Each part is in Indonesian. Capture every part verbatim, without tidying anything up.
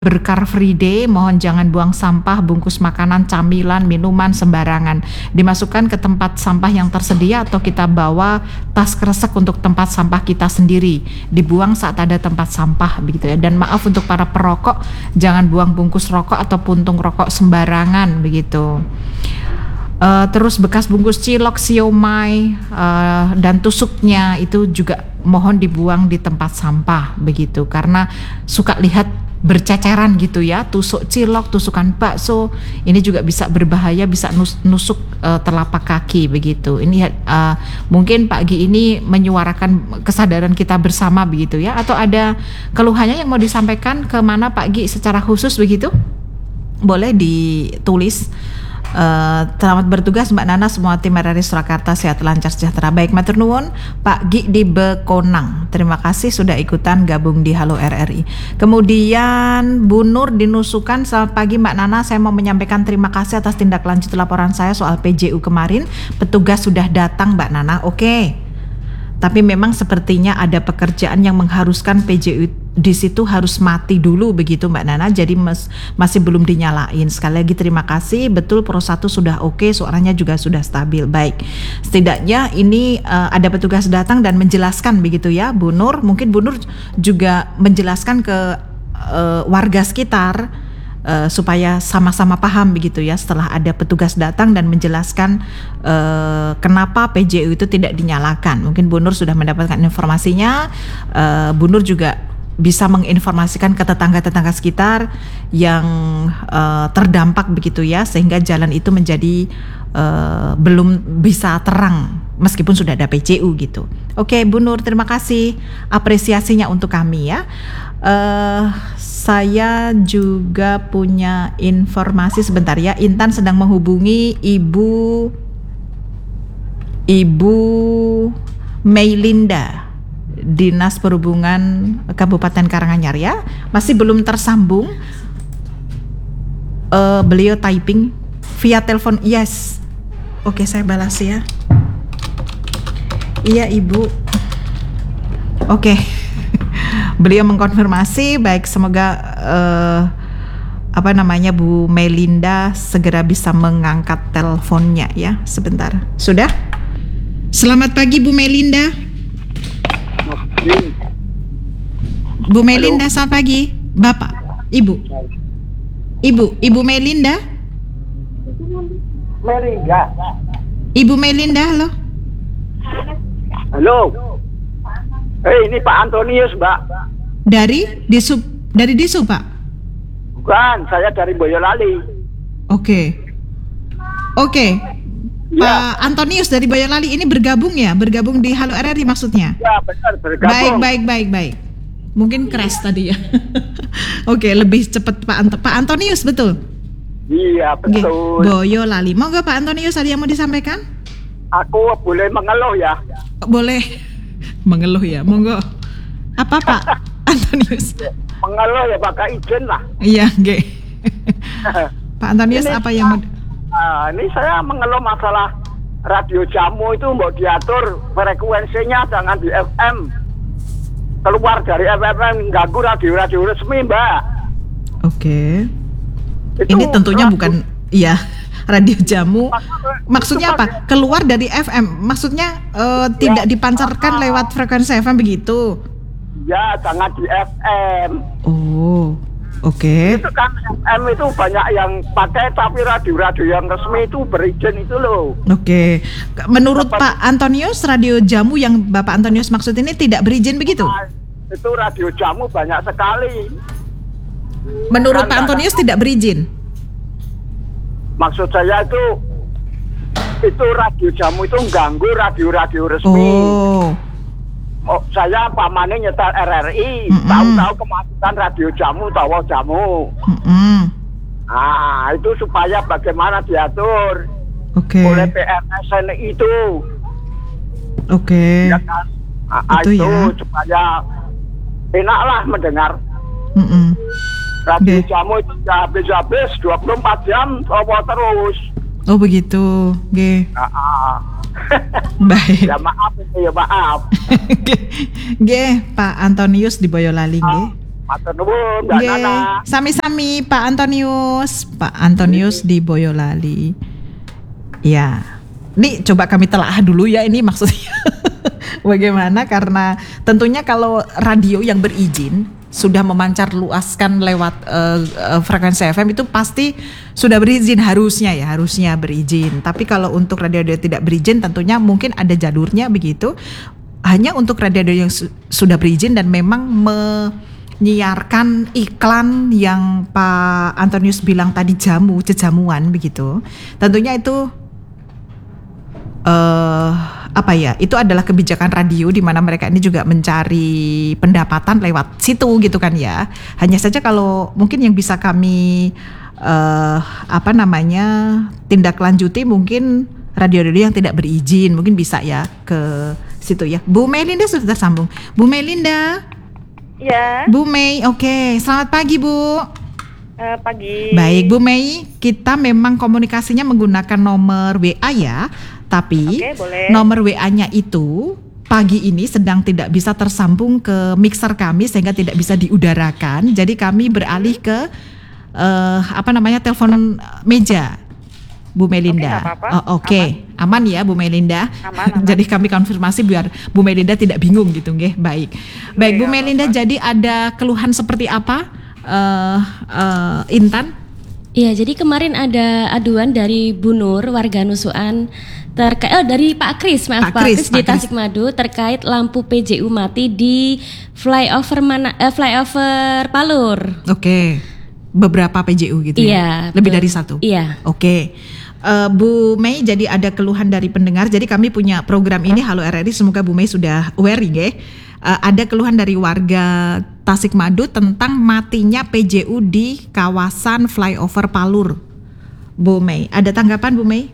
Berkar Free Day, mohon jangan buang sampah, bungkus makanan, camilan, minuman sembarangan. Dimasukkan ke tempat sampah yang tersedia atau kita bawa tas kresek untuk tempat sampah kita sendiri. Dibuang saat ada tempat sampah begitu ya. Dan maaf untuk para perokok, jangan buang bungkus rokok atau puntung rokok sembarangan begitu. Uh, terus bekas bungkus cilok, siomay, uh, dan tusuknya itu juga mohon dibuang di tempat sampah begitu, karena suka lihat berceceran gitu ya, tusuk cilok, tusukan bakso, ini juga bisa berbahaya, bisa nus- nusuk uh, telapak kaki begitu. Ini uh, mungkin Pak Gi ini menyuarakan kesadaran kita bersama begitu ya, atau ada keluhannya yang mau disampaikan kemana Pak Gi secara khusus begitu? Boleh ditulis. Uh, selamat bertugas Mbak Nana, semua tim R R I Surakarta sehat lancar sejahtera. Baik, matur nuwun Pak Gi di Bekonang. Terima kasih sudah ikutan gabung di Halo R R I. Kemudian Bu Nur di Nusukan, selamat pagi Mbak Nana, saya mau menyampaikan terima kasih atas tindak lanjut laporan saya soal P J U kemarin. Petugas sudah datang Mbak Nana. Oke. Tapi memang sepertinya ada pekerjaan yang mengharuskan P J U di situ harus mati dulu begitu Mbak Nana, jadi mes, masih belum dinyalain. Sekali lagi terima kasih, betul Pro satu sudah oke, suaranya juga sudah stabil. Baik, setidaknya ini uh, ada petugas datang dan menjelaskan begitu ya Bu Nur. Mungkin Bu Nur juga menjelaskan ke uh, warga sekitar uh, supaya sama-sama paham begitu ya, setelah ada petugas datang dan menjelaskan uh, kenapa P J U itu tidak dinyalakan. Mungkin Bu Nur sudah mendapatkan informasinya. uh, Bu Nur juga bisa menginformasikan ke tetangga-tetangga sekitar yang uh, terdampak begitu ya, sehingga jalan itu menjadi uh, belum bisa terang meskipun sudah ada P J U gitu. Oke Bu Nur, terima kasih apresiasinya untuk kami ya. Uh, saya juga punya informasi sebentar ya. Intan sedang menghubungi Ibu Ibu Meilinda, Dinas Perhubungan Kabupaten Karanganyar ya, masih belum tersambung. Uh, beliau typing via telepon. Yes, oke saya balas ya. Iya Ibu. Oke, beliau mengkonfirmasi. Baik, semoga uh, apa namanya Bu Melinda segera bisa mengangkat teleponnya ya. Sebentar. Sudah? Selamat pagi Bu Melinda. Bu Melinda, halo. Selamat pagi Bapak, Ibu Ibu, Ibu Melinda Melinda Ibu Melinda, halo. Halo. Eh ini Pak Antonius Mbak. Dari Disub, dari Disub Pak? Bukan, saya dari Boyolali. Oke Oke Ya. Pak Antonius dari Boyolali ini bergabung ya, bergabung di Halo R R I maksudnya? Ya benar, bergabung. Baik, baik, baik, baik. Mungkin crash tadi ya. Oke, lebih cepat Pak Anto- Pak Antonius, betul? Iya, betul. Oke. Boyolali. Mau nggak Pak Antonius ada yang mau disampaikan? Aku boleh mengeluh ya? Boleh. Mengeluh ya, monggo. Apa Pak Antonius? Mengeluh ya pakai izin lah. Iya, oke. Pak Antonius Ini, apa yang mau? Nah, ini saya mengeluh masalah radio jamu itu mau diatur frekuensinya jangan di F M. Keluar dari F M ganggu radio-radio resmi Mbak. Oke. Itu Ini tentunya radio, bukan, iya, radio jamu. Maksudnya apa? Pakai, Keluar dari F M. Maksudnya uh, ya, tidak dipancarkan uh, lewat frekuensi F M begitu? Ya, jangan di F M. Oh, oke. Okay. Itu kan F M itu banyak yang pakai, tapi radio-radio yang resmi itu berizin itu loh. Oke. Okay. Menurut Dapat, Pak Antonius, radio jamu yang Bapak Antonius maksud ini tidak berizin begitu? Nah, itu radio jamu banyak sekali. Menurut kan, Pak Antonius tidak berizin? Maksud saya itu itu radio jamu itu ganggu radio-radio resmi. Oh. Oh, saya pamane nyetel R R I, mm-hmm. tahu-tahu kemasukan radio jamu, tawa jamu. Mm-hmm. Nah, itu supaya bagaimana diatur okay. oleh P R S N itu. Oke. Okay. Ya kan? Nah, itu, itu ya. Supaya enaklah mendengar. Mm-hmm. Radio okay. jamu itu habis-habis dua puluh empat jam tawa terus. Oh begitu, G. Nah, baik. Ya maaf, ya maaf. G, Pak Antonius di Boyolali, G. Matur nuwun Mbak Nggih, Nana. sami-sami Pak Antonius, Pak Antonius di Boyolali. Ya, ini coba kami telaah dulu ya ini maksudnya bagaimana, karena tentunya kalau radio yang berizin sudah memancar luaskan lewat uh, uh, frekuensi F M itu pasti sudah berizin, harusnya ya harusnya berizin. Tapi kalau untuk radio-radio tidak berizin tentunya mungkin ada jalurnya begitu. Hanya untuk radio-radio yang su- sudah berizin dan memang menyiarkan iklan yang Pak Antonius bilang tadi jamu, jejamuan begitu. Tentunya itu uh, apa ya? Itu adalah kebijakan radio di mana mereka ini juga mencari pendapatan lewat situ gitu kan ya. Hanya saja kalau mungkin yang bisa kami uh, apa namanya tindak lanjuti mungkin radio-radio yang tidak berizin mungkin bisa ya ke situ ya. Bu Melinda sudah tersambung. Bu Melinda. Ya. Bu Mei, oke. Okay. Selamat pagi Bu. Uh, pagi. Baik Bu Mei, kita memang komunikasinya menggunakan nomor W A ya. Tapi Oke, boleh. nomor W A-nya itu pagi ini sedang tidak bisa tersambung ke mixer kami sehingga tidak bisa diudarakan. Jadi kami beralih ke uh, apa namanya telepon meja. Bu Melinda. Oke, oh, Oke, okay. aman. aman ya Bu Melinda. Aman, aman. Jadi kami konfirmasi biar Bu Melinda tidak bingung gitu, nggih. Baik. Baik Bu Iya, Melinda, apa-apa. jadi ada keluhan seperti apa? Uh, uh, Intan? Iya, jadi kemarin ada aduan dari Bu Nur warga Nusukan terkait oh, dari Pak Kris, maaf Pak Pak Kris, Kris di Pak Kris. Tasikmadu terkait lampu P J U mati di flyover mana eh, flyover Palur. Oke. Beberapa P J U gitu ya? Iya, Lebih betul. dari satu? Iya. Oke. Uh, Bu Mei, jadi ada keluhan dari pendengar. Jadi kami punya program ini Halo R R I, semoga Bu Mei sudah aware ya. Uh, ada keluhan dari warga Tasikmadu tentang matinya P J U di kawasan flyover Palur. Bu Mei, ada tanggapan Bu Mei?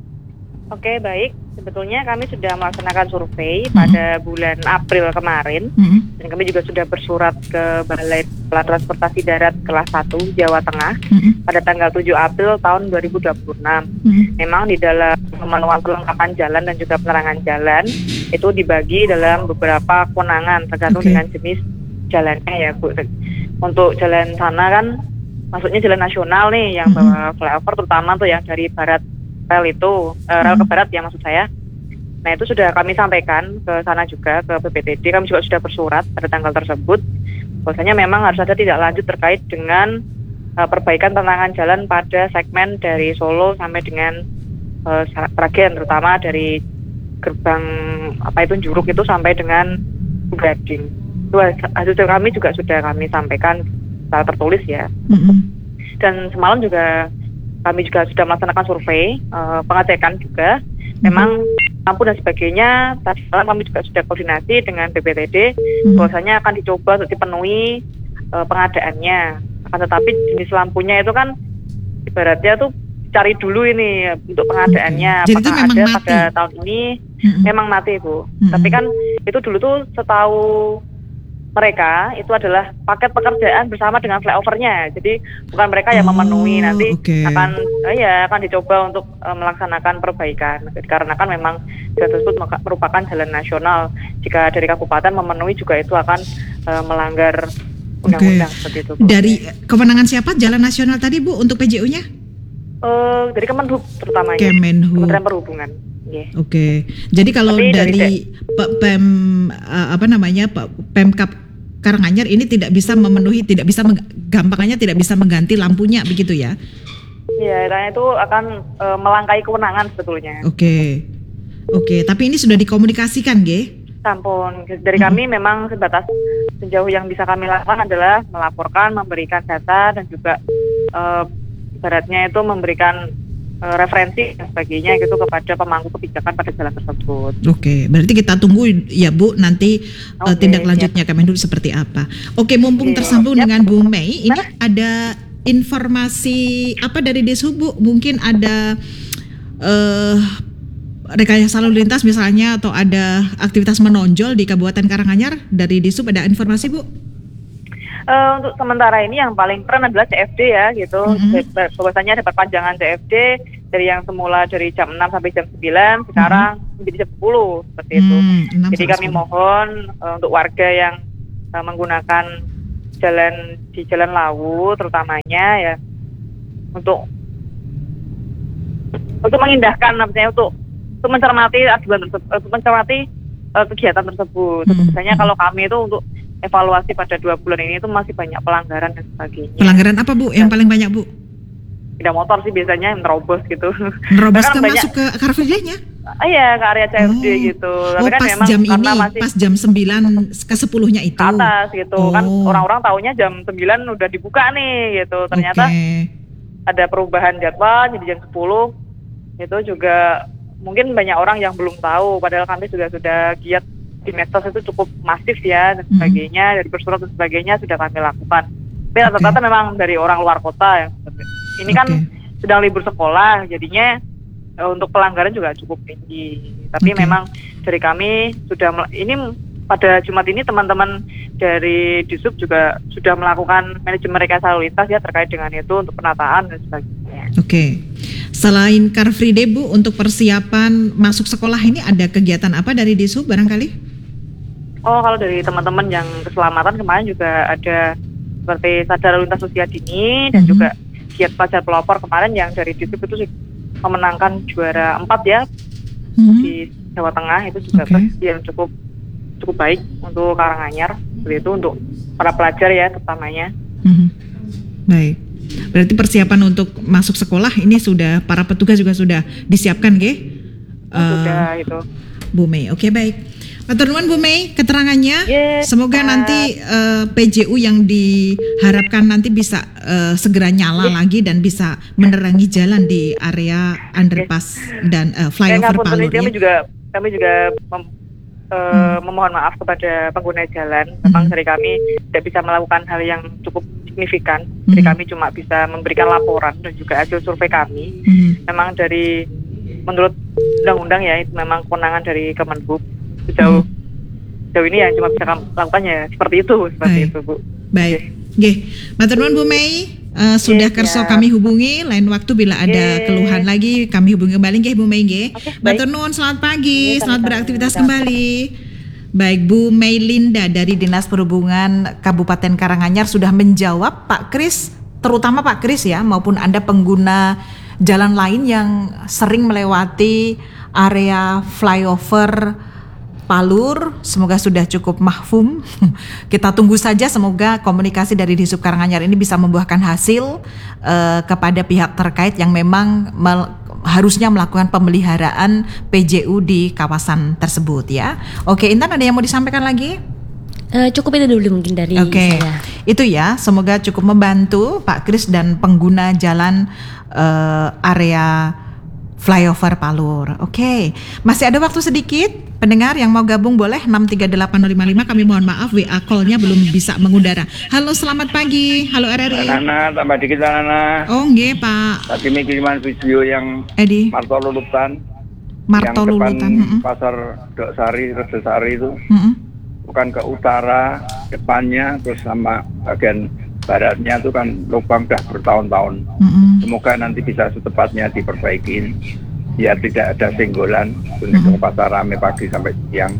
Oke, baik. Sebetulnya kami sudah melaksanakan survei Mhm. pada bulan April kemarin. Mm-hmm. Dan kami juga sudah bersurat ke Balai Kepala Transportasi Darat kelas satu Jawa Tengah Mm-hmm. pada tanggal tujuh April tahun dua ribu dua puluh enam. Mm-hmm. Memang di dalam pemenuhan kelengkapan jalan dan juga penerangan jalan itu dibagi dalam beberapa kewenangan tergantung Oke. dengan jenis jalannya ya Bu. Untuk jalan sana kan maksudnya jalan nasional nih yang Mhm. bawa flyover, terutama tuh yang dari barat rel itu, eh, rel ke Mhm. barat ya maksud saya. Nah itu sudah kami sampaikan ke sana juga, ke B P T D. Kami juga sudah bersurat pada tanggal tersebut bahwasanya memang harus ada tindak lanjut terkait dengan uh, perbaikan penerangan jalan pada segmen dari Solo sampai dengan uh, Sragen, terutama dari gerbang apa itu Juruk itu sampai dengan Gading. Itu hasil kami juga sudah kami sampaikan secara tertulis ya. Mm-hmm. Dan semalam juga kami juga sudah melaksanakan survei, uh, pengecekan juga. Memang lampu dan sebagainya, tadi malam kami juga sudah koordinasi dengan B P T D, Mhm. bahwasanya akan dicoba untuk dipenuhi uh, pengadaannya. Akan tetapi jenis lampunya itu kan ibaratnya tuh cari dulu ini untuk pengadaannya. Oke. Jadi itu Apakah memang ada mati? pada tahun ini? Mm-mm. Memang mati Bu. Mm-mm. Tapi kan itu dulu tuh setahu mereka itu adalah paket pekerjaan bersama dengan flyovernya. Jadi bukan mereka yang Oh, memenuhi, nanti oke. akan eh, ya akan dicoba untuk eh, melaksanakan perbaikan. Karena kan memang jalan tersebut maka- merupakan jalan nasional. Jika dari kabupaten memenuhi juga itu akan eh, melanggar undang-undang seperti itu Bu. Dari kewenangan siapa? Jalan nasional tadi Bu untuk P J U-nya? Eh, dari Kemenhub terutamanya. Kemenhub. Kementerian Perhubungan. Yeah. Oke, jadi kalau Tapi dari dari P- Pem uh, apa namanya Pak Pemkap Karanganyar ini tidak bisa memenuhi, tidak bisa meng- gampangnya tidak bisa mengganti lampunya begitu ya? Ya, karena itu akan eh, melangkahi kewenangan sebetulnya. Oke, oke. Tapi ini sudah dikomunikasikan, Ge? Sampun, dari kami memang sebatas sejauh yang bisa kami lakukan adalah melaporkan, memberikan data dan juga eh, ibaratnya itu memberikan eh, referensi dan sebagainya gitu kepada pemangku kebijakan pada jalan tersebut. Oke, berarti kita tunggu ya Bu nanti uh, Oke, tindak lanjutnya Kemenhub seperti apa. Oke, mumpung Oke, tersambung siap. dengan Bu Mei, ini ada informasi apa dari Dishub Bu? Mungkin ada uh, rekayasa lalu lintas misalnya atau ada aktivitas menonjol di Kabupaten Karanganyar dari Dishub, ada informasi Bu? Eh, untuk sementara ini yang paling keren adalah C F D ya gitu. Mhm. Bahwasanya ada perpanjangan C F D dari yang semula dari jam enam sampai jam sembilan sekarang menjadi jam sepuluh seperti itu. Hmm, enam Jadi sampai kami sepuluh. mohon eh, untuk warga yang eh, menggunakan jalan di jalan laut terutamanya ya untuk untuk mengindahkan namanya untuk untuk mencermati aduan tersebut, untuk mencermati uh, kegiatan tersebut. Hmm. Misalnya kalau kami itu untuk evaluasi pada dua bulan ini itu masih banyak pelanggaran dan sebagainya. Pelanggaran apa Bu yang paling banyak Bu? Sepeda motor sih biasanya yang nerobos gitu. Nerobos ke Bahkan banyak- masuk ke Car Free Day-nya? Ah, iya ke area C F D Oh. gitu. Oh, kan pas memang jam ini, karena masih pas jam sembilan ke sepuluhnya itu. ke atas gitu kan Oh. orang-orang taunya jam sembilan udah dibuka nih gitu. Ternyata Oke. ada perubahan jadwal jadi jam sepuluh itu juga mungkin banyak orang yang belum tahu padahal kami sudah sudah giat di medsos itu cukup masif ya dan Mhm. sebagainya dari bersurat dan sebagainya sudah kami lakukan. Tapi Oke. rata-rata memang dari orang luar kota yang ini kan Oke. sedang libur sekolah jadinya eh, untuk pelanggaran juga cukup tinggi. Tapi Oke. memang dari kami sudah mel- ini pada Jumat ini teman-teman dari Disub juga sudah melakukan manajemen rekayasa lalu lintas ya terkait dengan itu untuk penataan dan sebagainya. Oke. Selain Car Free Day Bu, untuk persiapan masuk sekolah ini ada kegiatan apa dari Disub barangkali? Oh, kalau dari teman-teman yang keselamatan kemarin juga ada seperti sadar lalu lintas usia dini dan Mhm. juga giat pelajar pelopor kemarin yang dari Disub itu sih memenangkan juara empat ya Hmm. di Jawa Tengah itu juga Oke. prestasi yang cukup cukup baik untuk Karanganyar seperti itu untuk para pelajar ya terutamanya. Mhm. Baik. Berarti persiapan untuk masuk sekolah ini sudah para petugas juga sudah disiapkan, nggih? Eh, Sudah itu. Bu Mei. Oke, baik. Matur nuwun Bu Mei keterangannya. Yes, Semoga Pak. nanti eh, P J U yang diharapkan nanti bisa eh, segera nyala lagi dan bisa menerangi jalan di area underpass dan eh, Saya flyover ngapunten, Palur kami ya. juga kami juga mem- eh, memohon maaf kepada pengguna jalan. Memang Hmm. dari kami tidak bisa melakukan hal yang cukup signifikan. Jadi Hmm. kami cuma bisa memberikan laporan dan juga hasil survei kami. Mhm. Memang dari menurut undang-undang ya itu memang kewenangan dari Kemenhub. Sejauh sejauh ini yang cuma bisa kami lakukan ya seperti itu seperti Baik. itu Bu. Baik. Nggih. Matur nuwun Bu Mei. Eh, sudah Yes, kerso siap. kami hubungi lain waktu bila ada Yes. keluhan lagi kami hubungi kembali nggih Bu Mei nggih. Oke, baik. Matur nuwun, selamat pagi, Iya, selamat sama-sama. beraktivitas Sama. kembali. Baik, Bu Mei Linda dari Dinas Perhubungan Kabupaten Karanganyar sudah menjawab Pak Kris, terutama Pak Kris ya, maupun Anda pengguna jalan lain yang sering melewati area flyover Palur, semoga sudah cukup mahfum. Kita tunggu saja semoga komunikasi dari Disub Karanganyar ini bisa membuahkan hasil eh, kepada pihak terkait yang memang mel- harusnya melakukan pemeliharaan P J U di kawasan tersebut ya. Oke, Intan ada yang mau disampaikan lagi? Eh, cukup itu dulu mungkin dari Oke, saya. itu ya. Semoga cukup membantu Pak Kris dan pengguna jalan eh, area flyover Palur. Oke, masih ada waktu sedikit. Pendengar yang mau gabung boleh enam tiga delapan nol lima lima. Kami mohon maaf W A call-nya belum bisa mengudara. Halo, selamat pagi. Halo R R I. Nana, tambah dikit Nana. Oh, nggih Pak Tadi ini kiriman video yang Edi Marto Lulutan, Marto yang depan Lulutan. Mm-mm. pasar Doksari, Redesari itu, Mm-mm. bukan ke utara depannya, terus sama bagian baratnya itu kan lubang udah bertahun-tahun. Mm-mm. Semoga nanti bisa secepatnya diperbaiki, biar tidak ada senggolan. Ini Mhm. ke pasar rame pagi sampai siang.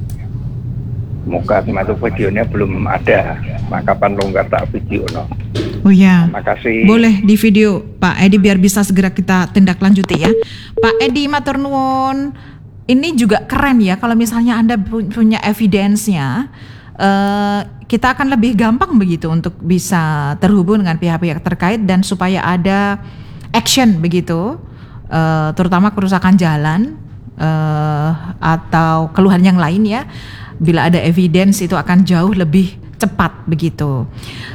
Semoga cuma itu videonya belum ada. Maka kapan longgar tak video no. Oh ya. Makasih. Boleh di video Pak Edi biar bisa segera kita tindak lanjuti ya. Pak Edi matur nuwun. Ini juga keren ya kalau misalnya Anda pu- punya evidence-nya. eh, kita akan lebih gampang begitu untuk bisa terhubung dengan pihak-pihak terkait dan supaya ada action begitu. eh, terutama kerusakan jalan eh, atau keluhan yang lain ya. Bila ada evidence itu akan jauh lebih cepat begitu.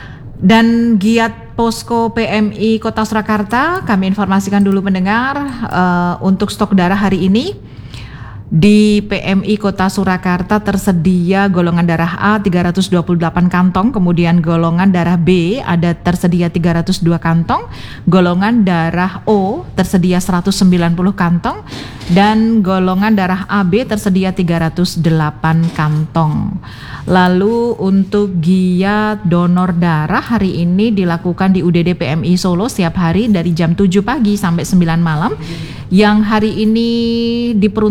Dan giat Posko P M I Kota Surakarta, kami informasikan dulu pendengar eh, untuk stok darah hari ini di P M I Kota Surakarta tersedia golongan darah A tiga ratus dua puluh delapan kantong, kemudian golongan darah B ada tersedia tiga ratus dua kantong, golongan darah O tersedia seratus sembilan puluh kantong, dan golongan darah A B tersedia tiga ratus delapan kantong. Lalu untuk giat donor darah hari ini dilakukan di U D D P M I Solo setiap hari dari jam tujuh pagi sampai sembilan malam. Yang hari ini diperuntukkan bagi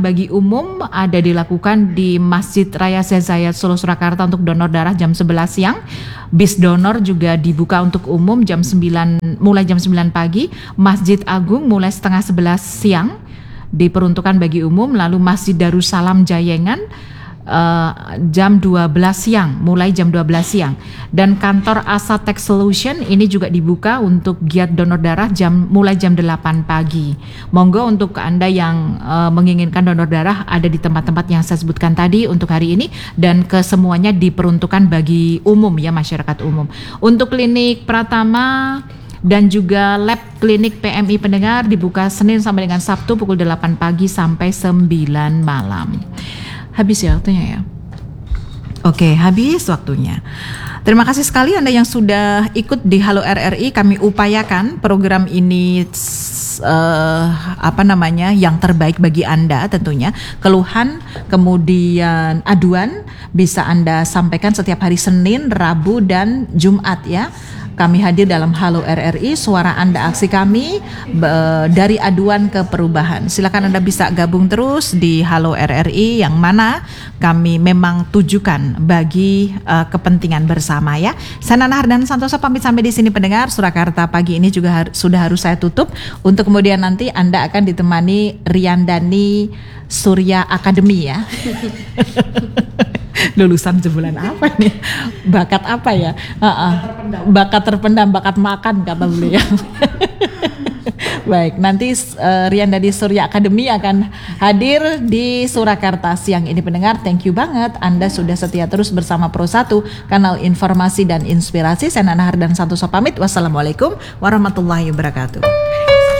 bagi umum ada dilakukan di Masjid Raya Syekh Zayed Solo Surakarta untuk donor darah jam sebelas siang. Bis donor juga dibuka untuk umum jam sembilan mulai jam sembilan pagi. Masjid Agung mulai setengah sebelas siang diperuntukkan bagi umum. Lalu Masjid Darussalam Jayengan Uh, jam dua belas siang, mulai jam dua belas siang. Dan kantor Asa Tech Solution ini juga dibuka untuk giat donor darah jam mulai jam delapan pagi. Monggo untuk Anda yang uh, menginginkan donor darah ada di tempat-tempat yang saya sebutkan tadi untuk hari ini, dan kesemuanya diperuntukkan bagi umum ya, masyarakat umum. Untuk klinik Pratama dan juga lab klinik P M I pendengar dibuka Senin sampai dengan Sabtu pukul delapan pagi sampai sembilan malam. Habis ya waktunya ya. Oke, habis waktunya. Terima kasih sekali Anda yang sudah ikut di Halo R R I. Kami upayakan program ini uh, apa namanya yang terbaik bagi Anda tentunya. Keluhan, kemudian aduan bisa Anda sampaikan setiap hari Senin, Rabu, dan Jumat ya. Kami hadir dalam Halo R R I, suara Anda aksi kami, be- dari aduan ke perubahan. Silakan Anda bisa gabung terus di Halo R R I yang mana kami memang tujukan bagi uh, kepentingan bersama ya. Saya Nana Hardan Santosa pamit sampai di sini pendengar. Surakarta pagi ini juga har- sudah harus saya tutup. Untuk kemudian nanti Anda akan ditemani Riyandani Surya Academy ya. Lulusan sebulan apa nih? Bakat apa ya? Uh-uh. Bakat terpendam, bakat makan kata beliau. Baik, nanti uh, Riyandani Surya Academy akan hadir di Surakarta siang ini pendengar. Thank you banget Anda sudah setia terus bersama Pro satu, kanal informasi dan inspirasi. Saya Nana Hardan Santosa pamit. Wassalamualaikum warahmatullahi wabarakatuh.